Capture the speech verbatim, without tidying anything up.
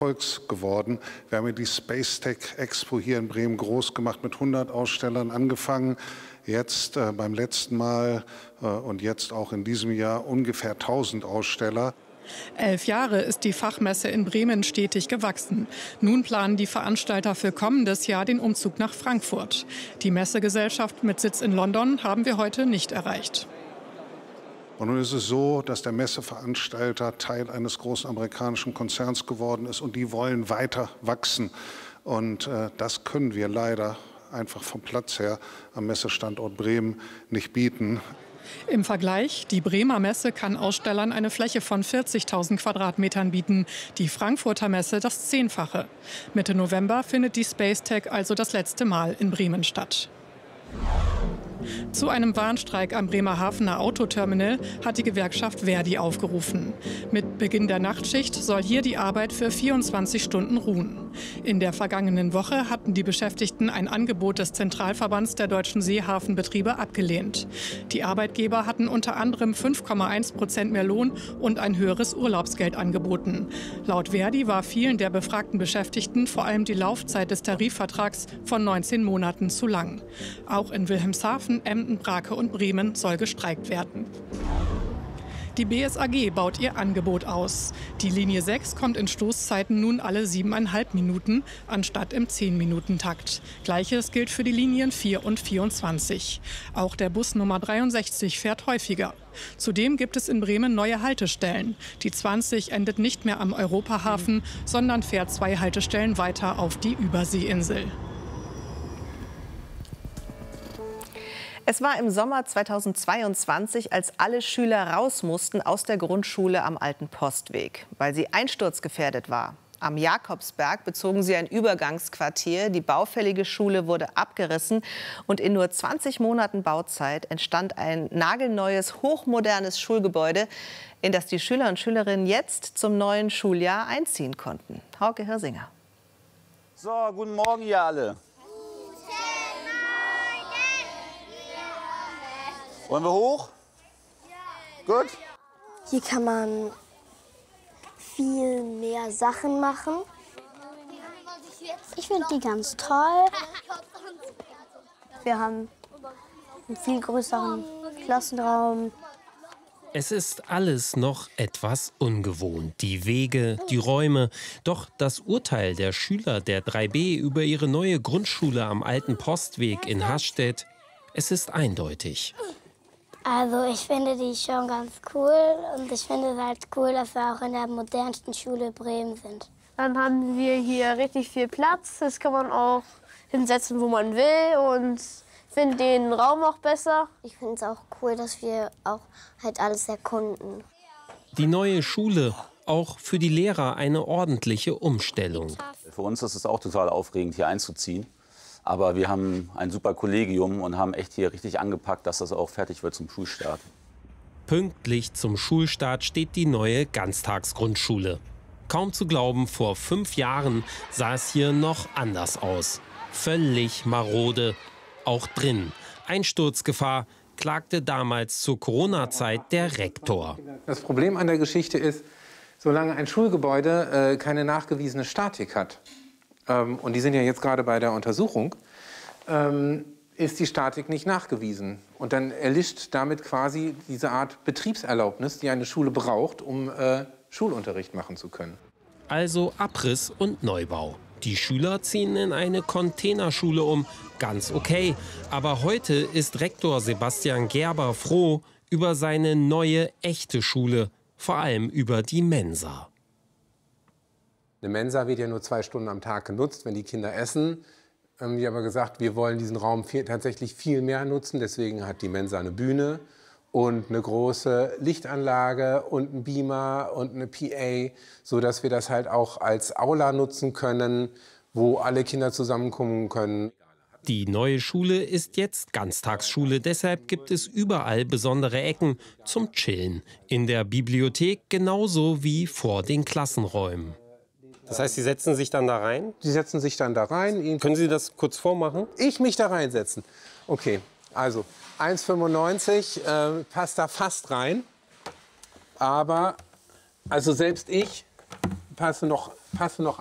Erfolgs geworden. Wir haben ja die Space Tech Expo hier in Bremen groß gemacht, mit hundert Ausstellern angefangen. Jetzt äh, beim letzten Mal äh, und jetzt auch in diesem Jahr ungefähr tausend Aussteller. Elf Jahre ist die Fachmesse in Bremen stetig gewachsen. Nun planen die Veranstalter für kommendes Jahr den Umzug nach Frankfurt. Die Messegesellschaft mit Sitz in London haben wir heute nicht erreicht. Und nun ist es so, dass der Messeveranstalter Teil eines großen amerikanischen Konzerns geworden ist und die wollen weiter wachsen. Und äh, das können wir leider einfach vom Platz her am Messestandort Bremen nicht bieten. Im Vergleich, die Bremer Messe kann Ausstellern eine Fläche von vierzigtausend Quadratmetern bieten, die Frankfurter Messe das Zehnfache. Mitte November findet die Space Tech also das letzte Mal in Bremen statt. Zu einem Warnstreik am Bremerhavener Autoterminal hat die Gewerkschaft Verdi aufgerufen. Mit Beginn der Nachtschicht soll hier die Arbeit für vierundzwanzig Stunden ruhen. In der vergangenen Woche hatten die Beschäftigten ein Angebot des Zentralverbands der deutschen Seehafenbetriebe abgelehnt. Die Arbeitgeber hatten unter anderem fünf Komma eins Prozent mehr Lohn und ein höheres Urlaubsgeld angeboten. Laut Verdi war vielen der befragten Beschäftigten vor allem die Laufzeit des Tarifvertrags von neunzehn Monaten zu lang. Auch in Wilhelmshaven, Emden, Brake und Bremen soll gestreikt werden. Die B S A G baut ihr Angebot aus. Die Linie sechs kommt in Stoßzeiten nun alle siebeneinhalb Minuten anstatt im zehn-Minuten-Takt. Gleiches gilt für die Linien vier und vierundzwanzig. Auch der Bus Nummer dreiundsechzig fährt häufiger. Zudem gibt es in Bremen neue Haltestellen. Die zwanzig endet nicht mehr am Europahafen, sondern fährt zwei Haltestellen weiter auf die Überseeinsel. Es war im Sommer zweitausendzweiundzwanzig, als alle Schüler raus mussten aus der Grundschule am Alten Postweg, weil sie einsturzgefährdet war. Am Jakobsberg bezogen sie ein Übergangsquartier. Die baufällige Schule wurde abgerissen und in nur zwanzig Monaten Bauzeit entstand ein nagelneues, hochmodernes Schulgebäude, in das die Schüler und Schülerinnen jetzt zum neuen Schuljahr einziehen konnten. Hauke Hirsinger. So, guten Morgen, ihr alle. Wollen wir hoch? Ja. Gut. Hier kann man viel mehr Sachen machen. Ich finde die ganz toll. Wir haben einen viel größeren Klassenraum. Es ist alles noch etwas ungewohnt. Die Wege, die Räume. Doch das Urteil der Schüler der drei B über ihre neue Grundschule am Alten Postweg in Hasstedt, es ist eindeutig. Also ich finde die schon ganz cool und ich finde es halt cool, dass wir auch in der modernsten Schule Bremen sind. Dann haben wir hier richtig viel Platz, das kann man auch hinsetzen, wo man will und ich finde den Raum auch besser. Ich finde es auch cool, dass wir auch halt alles erkunden. Die neue Schule, auch für die Lehrer eine ordentliche Umstellung. Für uns ist es auch total aufregend, hier einzuziehen. Aber wir haben ein super Kollegium und haben echt hier richtig angepackt, dass das auch fertig wird zum Schulstart. Pünktlich zum Schulstart steht die neue Ganztagsgrundschule. Kaum zu glauben, vor fünf Jahren sah es hier noch anders aus. Völlig marode, auch drin. Einsturzgefahr, klagte damals zur Corona-Zeit der Rektor. Das Problem an der Geschichte ist, solange ein Schulgebäude äh, keine nachgewiesene Statik hat, und die sind ja jetzt gerade bei der Untersuchung, ähm, ist die Statik nicht nachgewiesen. Und dann erlischt damit quasi diese Art Betriebserlaubnis, die eine Schule braucht, um äh, Schulunterricht machen zu können. Also Abriss und Neubau. Die Schüler ziehen in eine Containerschule um. Ganz okay. Aber heute ist Rektor Sebastian Gerber froh über seine neue, echte Schule. Vor allem über die Mensa. Eine Mensa wird ja nur zwei Stunden am Tag genutzt, wenn die Kinder essen. Haben die aber gesagt, wir wollen diesen Raum viel, tatsächlich viel mehr nutzen. Deswegen hat die Mensa eine Bühne und eine große Lichtanlage und einen Beamer und eine P A, sodass wir das halt auch als Aula nutzen können, wo alle Kinder zusammenkommen können. Die neue Schule ist jetzt Ganztagsschule, deshalb gibt es überall besondere Ecken zum Chillen. In der Bibliothek genauso wie vor den Klassenräumen. Das heißt, Sie setzen sich dann da rein? Sie setzen sich dann da rein. Können Sie das kurz vormachen? Ich mich da reinsetzen. Okay, also eins Komma fünfundneunzig äh, passt da fast rein. Aber also selbst ich passe noch passen noch